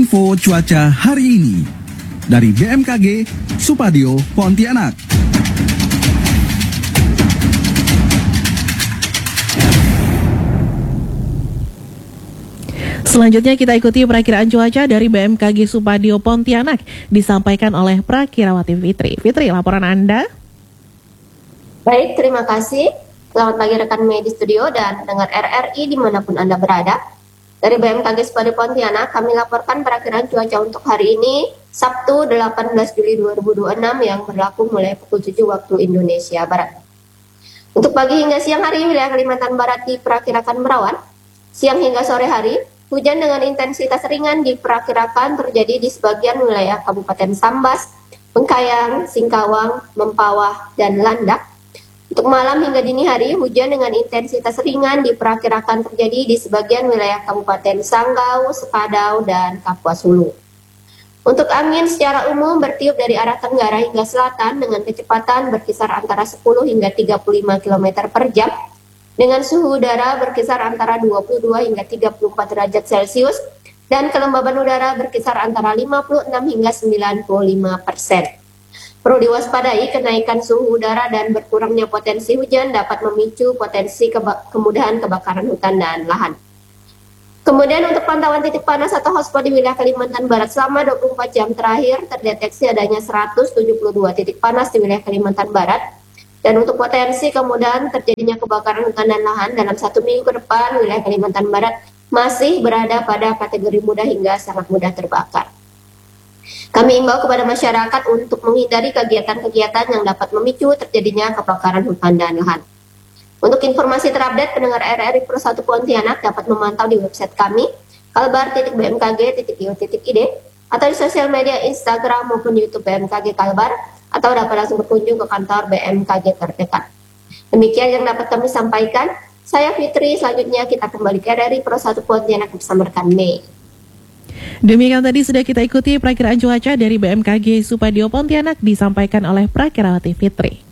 Info cuaca hari ini dari BMKG Supadio Pontianak. Selanjutnya kita ikuti perakiraan cuaca dari BMKG Supadio Pontianak disampaikan oleh Prakirawati Fitri. Fitri, laporan Anda. Baik, terima kasih. Selamat pagi rekan media di studio dan pendengar RRI dimanapun Anda berada. Dari BMKG Supadio Pontianak, kami laporkan perakiraan cuaca untuk hari ini, Sabtu 18 Juli 2026 yang berlaku mulai pukul 7 waktu Indonesia Barat. Untuk pagi hingga siang hari, wilayah Kalimantan Barat diperkirakan berawan. Siang hingga sore hari, hujan dengan intensitas ringan diperkirakan terjadi di sebagian wilayah Kabupaten Sambas, Bengkayang, Singkawang, Mempawah, dan Landak. Untuk malam hingga dini hari, hujan dengan intensitas ringan diperkirakan terjadi di sebagian wilayah Kabupaten Sanggau, Sekadau, dan Kapuas Hulu. Untuk angin secara umum bertiup dari arah tenggara hingga selatan dengan kecepatan berkisar antara 10 hingga 35 km per jam, dengan suhu udara berkisar antara 22 hingga 34 derajat Celcius, dan kelembaban udara berkisar antara 56 hingga 95%. Perlu diwaspadai kenaikan suhu udara dan berkurangnya potensi hujan dapat memicu potensi kemudahan kebakaran hutan dan lahan. Kemudian untuk pantauan titik panas atau hotspot di wilayah Kalimantan Barat selama 24 jam terakhir terdeteksi adanya 172 titik panas di wilayah Kalimantan Barat. Dan untuk potensi kemudahan terjadinya kebakaran hutan dan lahan dalam 1 minggu ke depan, wilayah Kalimantan Barat masih berada pada kategori mudah hingga sangat mudah terbakar. Kami imbau kepada masyarakat untuk menghindari kegiatan-kegiatan yang dapat memicu terjadinya kebakaran hutan dan lahan. Untuk informasi terupdate, pendengar RRI Pro 1 Pontianak dapat memantau di website kami, kalbar.bmkg.id, atau di sosial media Instagram maupun YouTube BMKG Kalbar, atau dapat langsung berkunjung ke kantor BMKG terdekat. Demikian yang dapat kami sampaikan. Saya Fitri, selanjutnya kita kembali ke RRI Pro 1 Pontianak bersama rekan Mei. Demikian tadi sudah kita ikuti perakiraan cuaca dari BMKG Supadio Pontianak disampaikan oleh Prakirawati Fitri.